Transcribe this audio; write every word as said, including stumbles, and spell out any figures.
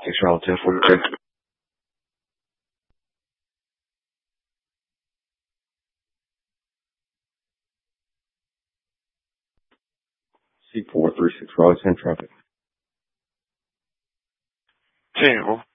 Thanks, relative. C four three six Raleigh, send traffic. Sí, oh.